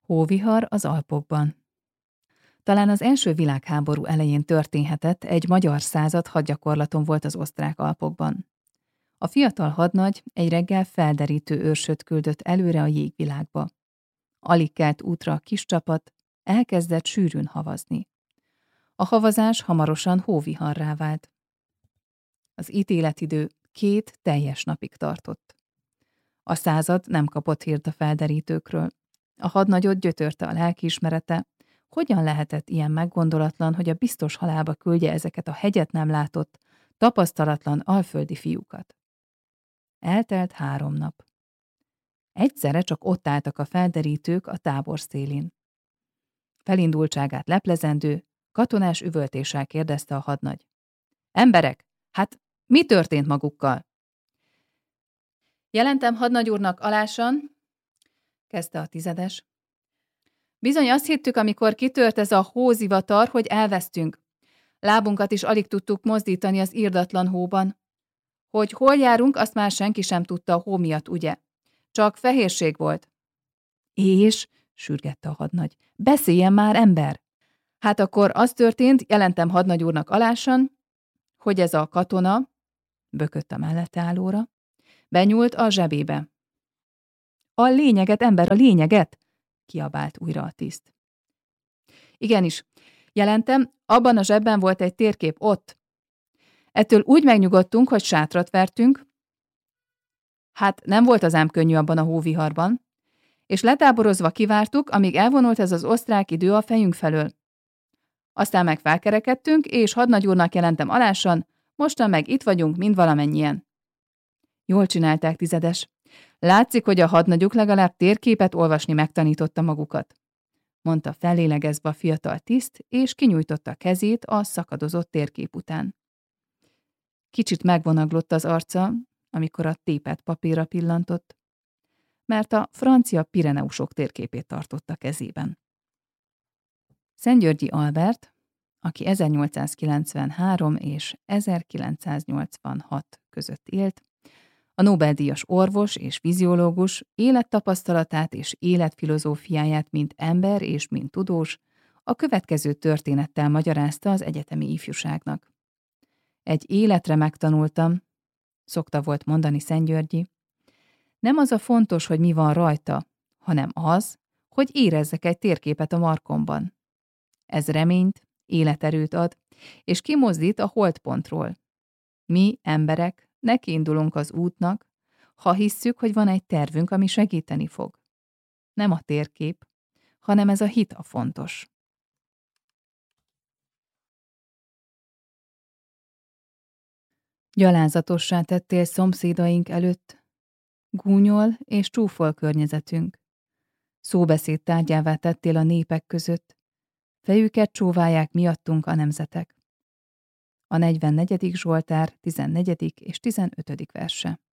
Hóvihar az Alpokban. Talán az első világháború elején történhetett, egy magyar század hadgyakorlaton volt az osztrák Alpokban. A fiatal hadnagy egy reggel felderítő őrsöt küldött előre a jégvilágba. Alig kelt útra a kis csapat, elkezdett sűrűn havazni. A havazás hamarosan hóviharrá vált. Az ítéletidő 2 teljes napig tartott. A század nem kapott hírt a felderítőkről. A hadnagyot gyötörte a lelkiismerete, hogyan lehetett ilyen meggondolatlan, hogy a biztos halálba küldje ezeket a hegyet nem látott, tapasztalatlan alföldi fiúkat. Eltelt 3 nap. Egyszerre csak ott álltak a felderítők a tábor szélén. Felindultságát leplezendő, katonás üvöltéssel kérdezte a hadnagy. Emberek, hát mi történt magukkal? Jelentem hadnagy úrnak alásan, kezdte a tizedes. Bizony azt hittük, amikor kitört ez a hózivatar, hogy elvesztünk. Lábunkat is alig tudtuk mozdítani az irdatlan hóban. Hogy hol járunk, azt már senki sem tudta a hó miatt, ugye? Csak fehérség volt. És, sürgette a hadnagy, beszéljen már, ember! Hát akkor az történt, jelentem hadnagy úrnak alásan, hogy ez a katona, bökött a mellette állóra, benyúlt a zsebébe. A lényeget, ember, a lényeget! Kiabált újra a tiszt. Igenis, jelentem, abban a zsebben volt egy térkép, ott. Ettől úgy megnyugodtunk, hogy sátrat vertünk. Hát nem volt az ám könnyű abban a hóviharban, és letáborozva kivártuk, amíg elvonult ez az osztrák idő a fejünk felől. Aztán meg felkerekedtünk, és hadnagy úrnak jelentem alásan, mostan meg itt vagyunk, mind valamennyien. Jól csinálták, tizedes. Látszik, hogy a hadnagyuk legalább térképet olvasni megtanította magukat, mondta fellélegezve a fiatal tiszt, és kinyújtotta kezét a szakadozott térkép után. Kicsit megvonaglott az arca, amikor a tépett papírra pillantott, mert a francia Pireneusok térképét tartotta kezében. Szentgyörgyi Albert, aki 1893 és 1986 között élt, a Nobel-díjas orvos és fiziológus élettapasztalatát és életfilozófiáját mint ember és mint tudós a következő történettel magyarázta az egyetemi ifjúságnak. Egy életre megtanultam, szokta volt mondani Szentgyörgyi, nem az a fontos, hogy mi van rajta, hanem az, hogy érezzek egy térképet a markomban. Ez reményt, életerőt ad, és kimozdít a holtpontról. Mi, emberek, nekiindulunk az útnak, ha hisszük, hogy van egy tervünk, ami segíteni fog. Nem a térkép, hanem ez a hit a fontos. Gyalázatossá tettél szomszédaink előtt, gúnyol és csúfol környezetünk. Szóbeszéd tárgyává tettél a népek között, fejüket csóválják miattunk a nemzetek. A 44. Zsoltár 14. és 15. verse.